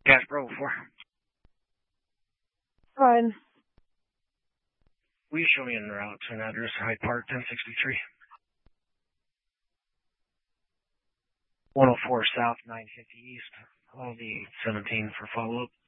Cash Pro 4. Fine. Will you show me en route to an address, Hyde Park, 1063? 104 South, 950 East. I'll be 17 for follow-up.